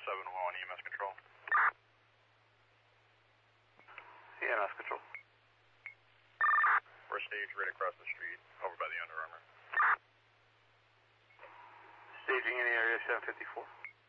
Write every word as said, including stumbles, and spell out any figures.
seven one E M S control. E M S control. First stage right across the street, over by the Under Armour. Staging in the area seven fifty-four.